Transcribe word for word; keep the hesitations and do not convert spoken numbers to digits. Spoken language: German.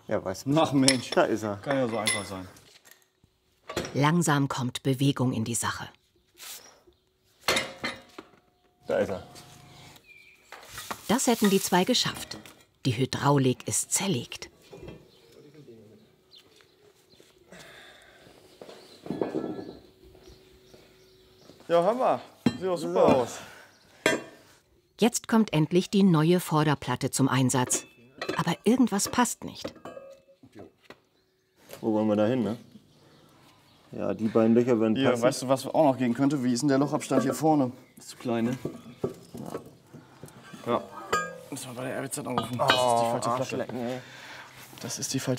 Ja, weiß Ach Mensch, da ist er. Kann ja so einfach sein. Langsam kommt Bewegung in die Sache. Da ist er. Das hätten die zwei geschafft. Die Hydraulik ist zerlegt. Ja, Hammer. Sieht auch super so aus. Jetzt kommt endlich die neue Vorderplatte zum Einsatz. Aber irgendwas passt nicht. Wo wollen wir da hin, ne? Ja, die beiden Löcher werden Hier, passen. weißt du, was auch noch gehen könnte? Wie ist denn der Lochabstand hier vorne? Ist zu klein, ne? Ja. Müssen wir bei der R W Z anrufen. Das ist die falsche Platte. Das ist die falsche